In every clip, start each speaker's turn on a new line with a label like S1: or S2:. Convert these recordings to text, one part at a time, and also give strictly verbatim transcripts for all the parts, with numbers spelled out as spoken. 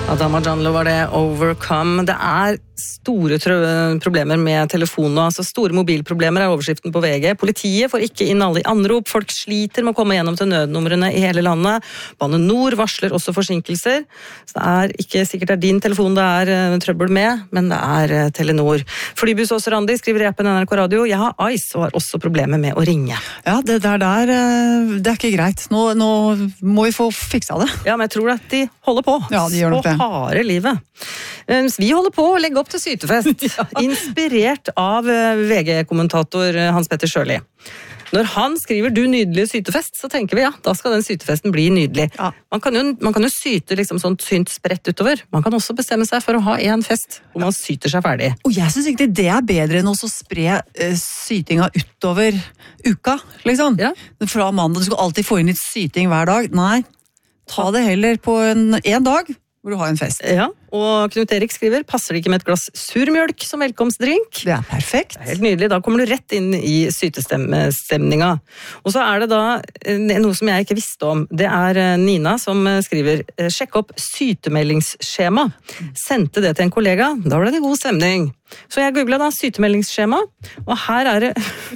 S1: Adama Janlo var det, Overcome. Det er store problemer med telefonen, altså store mobilproblemer er overskriften på V G. Politiet får ikke inn alle i anrop, folk sliter med å komme gjennom til nødnumrene i hele landet. Bane Nor varsler også forsinkelser. Så det er ikke sikkert det er din telefon det er trøbbel med, men det er Telenor. Flybuss også Randi skriver i appen N R K Radio, jeg har Ice og har også problemer med å ringe.
S2: Ja, det der der, det er ikke greit. Nå, nå må vi få fiksa det.
S1: Ja, men jeg tror at de holder på.
S2: Ja, de gjør nok det.
S1: Så harde livet. Vi holder på å legge opp til sytefest, ja. Inspirert av V G-kommentator Hans Petter Sjøli. Når han skriver du nydelige sytefest, så tenker vi ja, da skal den sytefesten bli nydelig. Ja. Man, kan jo, man kan jo syte liksom sånn tynt spredt utover. Man kan også bestemme seg for å ha en fest hvor man syter seg ferdig.
S2: Og jeg synes ikke det er bedre enn å spre uh, sytinga utover uka, liksom. Ja. Fra mandag, du skal alltid få inn litt syting hver dag. Nei, ta det heller på en, en dag hvor du har en fest.
S1: Ja, og Knut Erik skriver, passer det ikke med et glass surmjølk som velkomstdrink?
S2: Det er perfekt.
S1: Det er helt nydelig, da kommer du rett inn i sytestemninga. Og så er det da noe som jeg ikke visste om. Det er Nina som skriver, sjekk opp sytemeldingsskjema. Sendte det til en kollega, da ble det god stemning. Så jeg googlet da sytemeldingsskjema, og her er det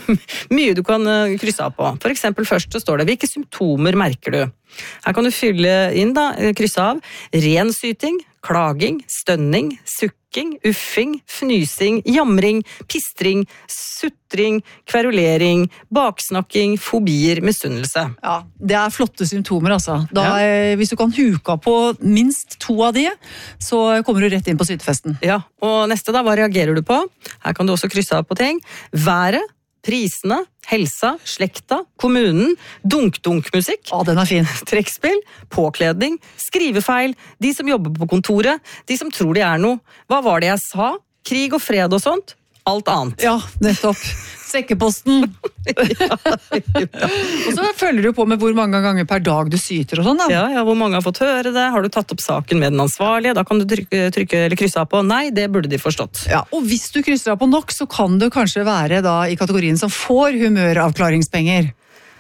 S1: mye du kan krysse av på. For eksempel først så står det, hvilke symptomer merker du? Her kan du fylle inn da, krysse av, ren syting, klaging, stønning, sukking, uffing, fnysing, jamring, pistring, sutring, kverulering, baksnakking, fobier, misunnelse.
S2: Ja, det er flotte symptomer altså. Da, ja. Hvis du kan huka på minst to av de, så kommer du rett inn på sytefesten.
S1: Ja, og neste da, hva reagerer du på? Her kan du også krysse av på ting. Været, prisene, helsa, slekta, kommunen, dunk-dunk-musikk,
S2: ja, den er fin.
S1: Trekkspill, påkledning, skrivefeil, de som jobber på kontoret, de som tror de er noe. Hva var det jeg sa? Krig og fred og sånt? Alt annet.
S2: Ja, nettopp. Sekkeposten. ja, ja. Og så følger du på med hvor mange ganger per dag du syter og sånn da.
S1: Ja, ja, hvor mange har fått høre det. Har du tatt opp saken med den ansvarlige? Da kan du trykke, trykke eller krysse av på. Nei, det burde de forstått.
S2: Ja, og hvis du krysser av på nok, så kan du kanskje være da i kategorien som får humøravklaringspenger.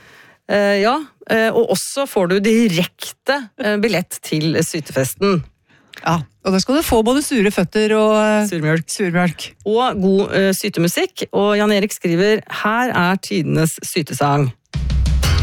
S1: Uh, ja, uh, og også får du direkte uh, billett til sytefesten.
S2: Ja, og da skal du få både sure føtter og
S1: surmjølk.
S2: surmjølk.
S1: Og god uh, sytemusikk. Og Jan Erik skriver, her er tidenes sytesang.